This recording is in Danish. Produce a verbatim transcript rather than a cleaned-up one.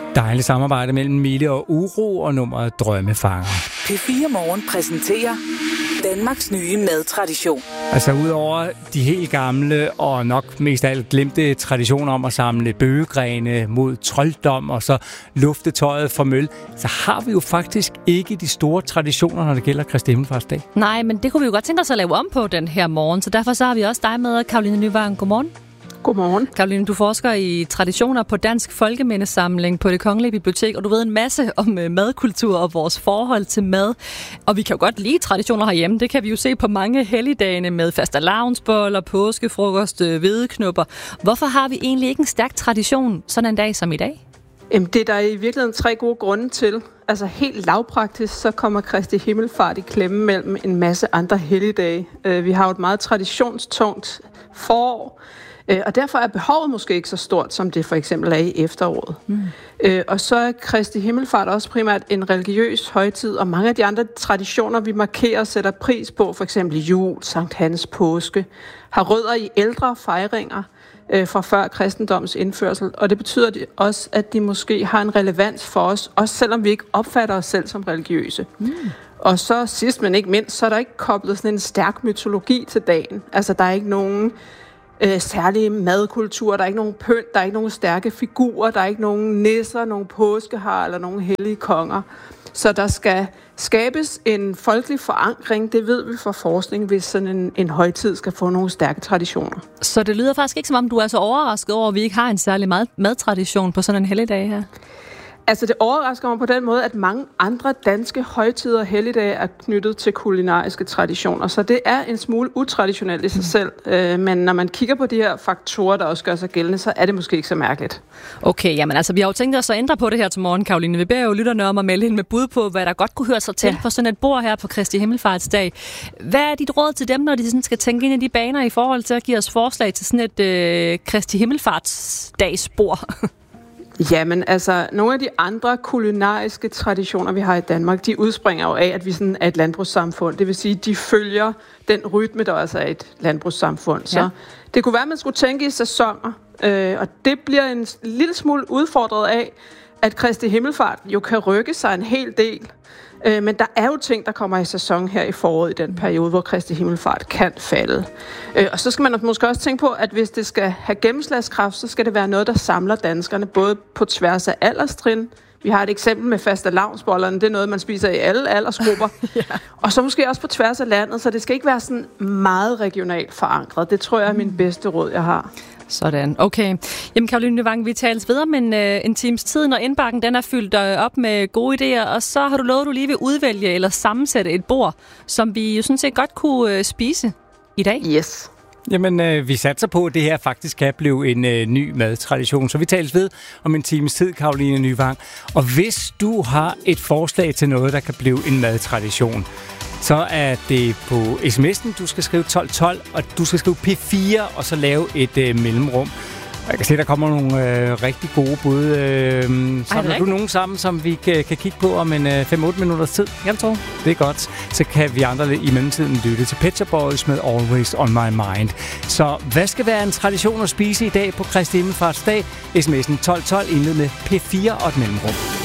Dejligt samarbejde mellem Mille og Uro og nummeret Drømmefanger. P fire Morgen præsenterer Danmarks nye madtradition. Altså udover de helt gamle og nok mest af alt glemte traditioner om at samle bøgegrene mod trolddom og så lufte tøjet for møl, så har vi jo faktisk ikke de store traditioner, når det gælder Kristi Himmelfartsdag. Nej, men det kunne vi jo godt tænke os at lave om på den her morgen, så derfor så har vi også dig med, Caroline Nyvang. Godmorgen. Godmorgen. Caroline, du forsker i traditioner på Dansk Folkemindesamling på Det Kongelige Bibliotek, og du ved en masse om madkultur og vores forhold til mad. Og vi kan jo godt lide traditioner herhjemme. Det kan vi jo se på mange helligdagene med fastelavnsboller, påskefrokost, hvedeknupper. Hvorfor har vi egentlig ikke en stærk tradition sådan en dag som i dag? Jamen, det er der i virkeligheden tre gode grunde til. Altså helt lavpraktisk, så kommer Kristi Himmelfart i klemme mellem en masse andre helligdage. Vi har jo et meget traditionstungt forår, og derfor er behovet måske ikke så stort, som det for eksempel er i efteråret. Mm. Øh, og så er Kristi Himmelfart også primært en religiøs højtid, og mange af de andre traditioner, vi markerer og sætter pris på, for eksempel jul, Sankt Hans, påske, har rødder i ældre fejringer øh, fra før kristendoms indførsel. Og det betyder også, at de måske har en relevans for os, også selvom vi ikke opfatter os selv som religiøse. Mm. Og så sidst, men ikke mindst, så er der ikke koblet sådan en stærk mytologi til dagen. Altså, der er ikke nogen Øh, særlige madkultur, der er ikke nogen pynt, der er ikke nogen stærke figurer, der er ikke nogen nisser, nogen påskehar eller nogen hellige konger. Så der skal skabes en folkelig forankring, det ved vi fra forskning, hvis sådan en, en højtid skal få nogle stærke traditioner. Så det lyder faktisk ikke som om, du er så overrasket over, at vi ikke har en særlig mad- madtradition på sådan en helligdag her? Altså det overrasker mig på den måde, at mange andre danske højtider og helligdage er knyttet til kulinariske traditioner. Så det er en smule utraditionelt i sig selv. Mm. Men når man kigger på de her faktorer, der også gør sig gældende, så er det måske ikke så mærkeligt. Okay, jamen altså vi har jo tænkt os at ændre på det her til morgen, Caroline. Vi beder jo lytterne om at melde ind med bud på, hvad der godt kunne høre sig til ja. på sådan et bord her på Kristi Himmelfartsdag. Hvad er dit råd til dem, når de sådan skal tænke ind i de baner i forhold til at give os forslag til sådan et øh, Kristi Himmelfartsdagsbord? Jamen, altså, nogle af de andre kulinariske traditioner, vi har i Danmark, de udspringer jo af, at vi sådan er et landbrugssamfund. Det vil sige, de følger den rytme, der også er et landbrugssamfund. Så ja. det kunne være, at man skulle tænke i sæsoner, øh, og det bliver en lille smule udfordret af, at Kristi Himmelfart jo kan rykke sig en hel del. Øh, men der er jo ting, der kommer i sæson her i foråret i den periode, hvor Kristi Himmelfart kan falde. Øh, og så skal man måske også tænke på, at hvis det skal have gennemslagskraft, så skal det være noget, der samler danskerne, både på tværs af alderstrin. Vi har et eksempel med fastelavnsbollerne. Det er noget, man spiser i alle aldersgrupper. ja. Og så måske også på tværs af landet, så det skal ikke være sådan meget regionalt forankret. Det tror jeg er min bedste råd, jeg har. Sådan, okay. Jamen Caroline Nyvang, vi tales videre om en, øh, en times tid, når indbakken den er fyldt øh, op med gode idéer, og så har du lovet, at du lige vil udvælge eller sammensætte et bord, som vi jo sådan set godt kunne øh, spise i dag. Yes. Jamen, øh, vi satser på, at det her faktisk kan blive en øh, ny madtradition. Så vi tales ved om en times tid, Caroline Nyvang. Og hvis du har et forslag til noget, der kan blive en madtradition, så er det på sms'en, du skal skrive tolv tolv, og du skal skrive P fire, og så lave et øh, mellemrum. Jeg kan se, der kommer nogle øh, rigtig gode bud. Øh, samler du nogen sammen, som vi kan, kan kigge på om en øh, fem otte minutters tid? Jeg tror. Det er godt. Så kan vi andre i mellemtiden lytte til Pet Shop Boys med Always On My Mind. Så hvad skal være en tradition at spise i dag på Kristi Himmelfartsdag? sms'en tolv tolv indled med P fire og et mellemrum.